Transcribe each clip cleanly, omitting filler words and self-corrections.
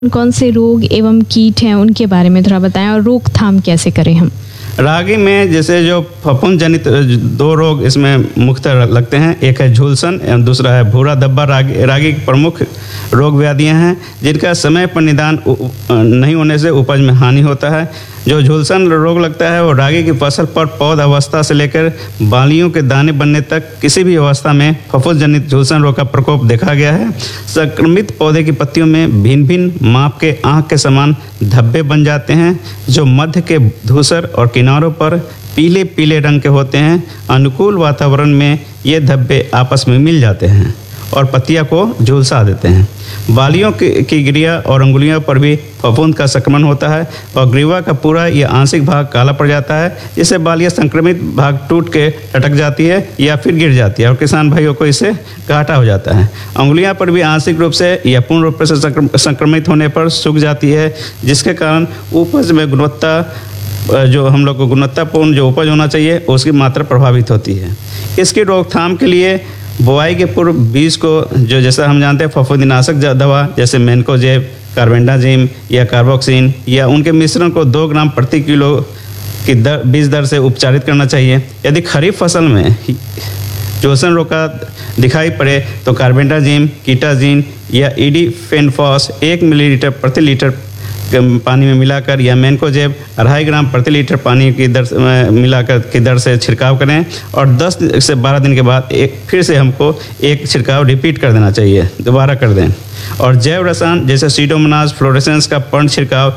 कौन से रोग एवं कीट हैं उनके बारे में थोड़ा बताएं और रोकथाम कैसे करें हम। रागी में जैसे जो फफूंद जनित दो रोग इसमें मुख्यतः लगते हैं, एक है झुलसन एवं दूसरा है भूरा धब्बा। रागी की प्रमुख रोग व्याधियां हैं जिनका समय पर निदान नहीं होने से उपज में हानि होता है। जो झुलसन रोग लगता है वो रागी की फसल पर पौध अवस्था से लेकर बालियों के दाने बनने तक किसी भी अवस्था में फफूंद जनित झुलसन रोग का प्रकोप देखा गया है। संक्रमित पौधे की पत्तियों में भिन्न भिन्न माप के आँख के समान धब्बे बन जाते हैं जो मध्य के धूसर और किनारों पर पीले पीले रंग के होते हैं। अनुकूल वातावरण में ये धब्बे आपस में मिल जाते हैं और पत्तियां को झुलसा देते हैं। बालियों की गिरिया और अंगुलियों पर भी फफूंद का संक्रमण होता है और ग्रीवा का पूरा या आंशिक भाग काला पड़ जाता है, जिससे बालियां संक्रमित भाग टूट के लटक जाती है या फिर गिर जाती है और किसान भाइयों को इससे घाटा हो जाता है। अंगुलियां पर भी आंशिक रूप से या पूर्ण रूप से संक्रमित होने पर सूख जाती है, जिसके कारण उपज में गुणवत्ता जो हम लोग को गुणवत्तापूर्ण जो उपज होना चाहिए उसकी मात्रा प्रभावित होती है। इसकी रोकथाम के लिए बुआई के पूर्व बीज को जो जैसा हम जानते हैं फफूंदीनाशक दवा जैसे मैनकोजेब, कार्बेंडाजिम या कार्बोक्सिन या उनके मिश्रण को 2 ग्राम प्रति किलो की बीज दर से उपचारित करना चाहिए। यदि खरीफ फसल में झुलसन रोग का दिखाई पड़े तो कार्बेंडाजिम, कीटाजिन या ईडीफेनफॉस 1 मिलीलीटर प्रति लीटर पानी में मिलाकर या मैनकोजेब 2.5 ग्राम प्रति लीटर पानी की दर मिलाकर की दर से छिड़काव करें और 10 से 12 दिन के बाद फिर से हमको एक छिड़काव रिपीट कर देना चाहिए, दोबारा कर दें। और जैव रसायन जैसे सीडोमोनास फ्लोरेसेंस का पर्ण छिड़काव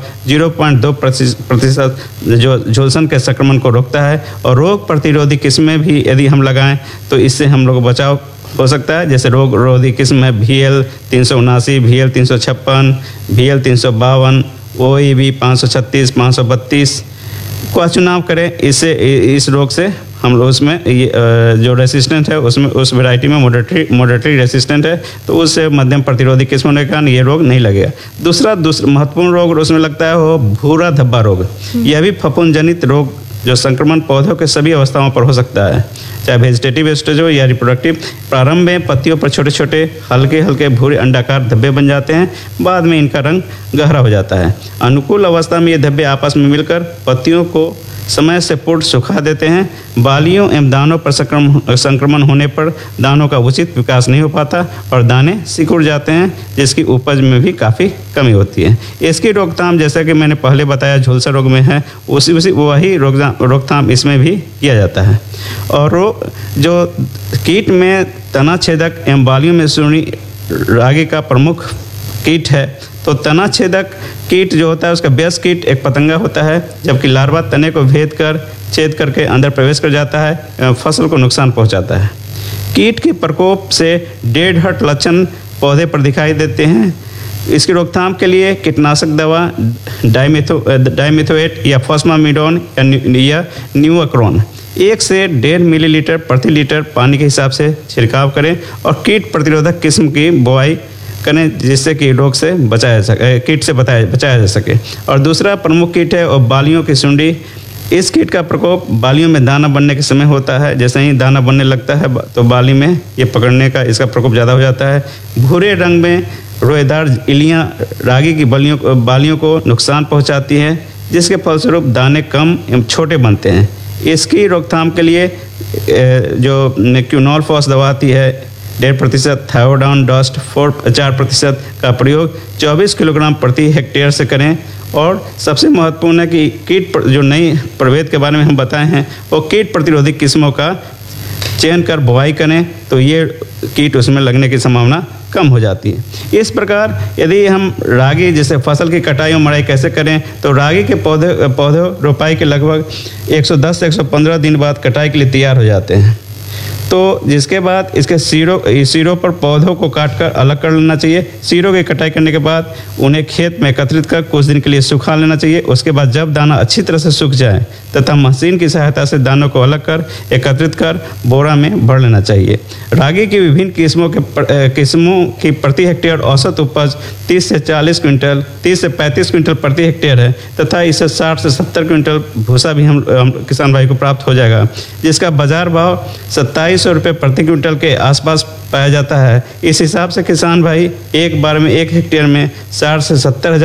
0.2% जो झुलसन के संक्रमण को रोकता है और रोग प्रतिरोधी किस्में भी यदि हम लगाएं तो इससे हम लोग बचाव हो सकता है। जैसे रोग रोधी किस्म है VL 379, VL 356, VL 352, OEB 536, 532 का चुनाव करें। इससे इस रोग से हम लोग उसमें जो रेसिस्टेंट है उसमें उस वैरायटी में मॉडरेटली रेसिस्टेंट है तो उससे मध्यम प्रतिरोधी किस्म होने के कारण ये रोग नहीं लगेगा। दूसरा महत्वपूर्ण रोग उसमें लगता है वो भूरा धब्बा रोग। यह भी फफूंद जनित रोग जो संक्रमण पौधों के सभी अवस्थाओं पर हो सकता है, चाहे वेजिटेटिव स्टेज हो या रिप्रोडक्टिव। प्रारंभ में पत्तियों पर छोटे छोटे हल्के हल्के भूरे अंडाकार धब्बे बन जाते हैं, बाद में इनका रंग गहरा हो जाता है। अनुकूल अवस्था में ये धब्बे आपस में मिलकर पत्तियों को समय से पूर्ण सुखा देते हैं। बालियों एवं दानों पर संक्रमण होने पर दानों का उचित विकास नहीं हो पाता और दाने सिकुड़ जाते हैं, जिसकी उपज में भी काफ़ी कमी होती है। इसकी रोकथाम जैसा कि मैंने पहले बताया झुलसा रोग में है, वही रोकथाम इसमें भी किया जाता है। और जो कीट में तना छेदक एवं बालियों में सुंडी रागी का प्रमुख कीट है, तो तना छेदक कीट जो होता है उसका बेस कीट एक पतंगा होता है, जबकि लार्वा तने को छेद करके अंदर प्रवेश कर जाता है, फसल को नुकसान पहुंचाता है। कीट के प्रकोप से डेडहट लक्षण पौधे पर दिखाई देते हैं। इसकी रोकथाम के लिए कीटनाशक दवा डाइमेथोएट या फॉस्मामिडोन या न्यूअक्रोन 1 से 1.5 मिलीलीटर प्रति लीटर पानी के हिसाब से छिड़काव करें और कीट प्रतिरोधक किस्म की बुआई करें, जिससे कि रोग से कीट से बचाया जा सके। और दूसरा प्रमुख कीट है और बालियों की सुंडी। इस कीट का प्रकोप बालियों में दाना बनने के समय होता है। जैसे ही दाना बनने लगता है तो बाली में ये पकड़ने का इसका प्रकोप ज़्यादा हो जाता है। भूरे रंग में रोएदार इलियाँ रागी की बालियों को नुकसान पहुँचाती हैं, जिसके फलस्वरूप दाने कम एवं छोटे बनते हैं। इसकी रोकथाम के लिए जो क्यूनोल-फॉस दवा आती है 1.5% थायोडाउन डस्ट 4% का प्रयोग 24 किलोग्राम प्रति हेक्टेयर से करें। और सबसे महत्वपूर्ण है कि कीट जो नई प्रभेद के बारे में हम बताए हैं वो कीट प्रतिरोधी किस्मों का चयन कर बुआई करें, तो ये कीट उसमें लगने की संभावना कम हो जाती है। इस प्रकार यदि हम रागी जैसे फसल की कटाई और मड़ाई कैसे करें, तो रागी के पौधे रोपाई के लगभग 110 से 115 दिन बाद कटाई के लिए तैयार हो जाते हैं। तो जिसके बाद इसके सिरों पर पौधों को काटकर अलग कर लेना चाहिए। सिरों की कटाई करने के बाद उन्हें खेत में एकत्रित कर कुछ दिन के लिए सुखा लेना चाहिए। उसके बाद जब दाना अच्छी तरह से सूख जाए तथा मशीन की सहायता से दानों को अलग कर एकत्रित कर बोरा में भर लेना चाहिए। रागी की विभिन्न किस्मों की प्रति हेक्टेयर औसत उपज 30 से 35 क्विंटल प्रति हेक्टेयर है तथा इससे 60 से 70 क्विंटल भूसा भी हम किसान भाई को प्राप्त हो जाएगा, जिसका बाजार भाव 27 2,250 रुपये प्रति क्विंटल के आसपास पाया जाता है। इस हिसाब से किसान भाई एक बार में 1 हेक्टेयर में 60 से 70 हज़ार